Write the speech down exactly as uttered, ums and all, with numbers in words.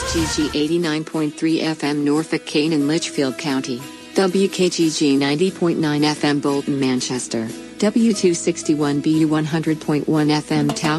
G G eighty-nine point three F M Norfolk, Kane and Litchfield County, W K G G ninety point nine F M Bolton, Manchester, W two sixty-one B U one hundred point one F M Towson.